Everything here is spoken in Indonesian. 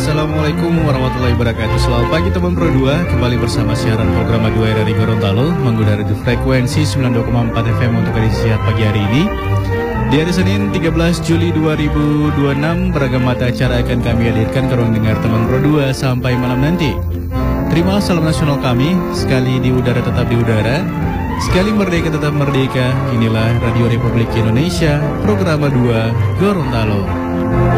Assalamualaikum warahmatullahi wabarakatuh. Selamat pagi teman Pro 2. Kembali bersama siaran program A2 dari Gorontalo mengudara di frekuensi 92,4 FM untuk edisi sihat pagi hari ini. Di hari Senin 13 Juli 2026, beragam mata acara akan kami hadirkan ke ruang dengar teman Pro 2 sampai malam nanti. Terimalah salam nasional kami, sekali di udara tetap di udara, sekali merdeka tetap merdeka. Inilah Radio Republik Indonesia, program A2 Gorontalo.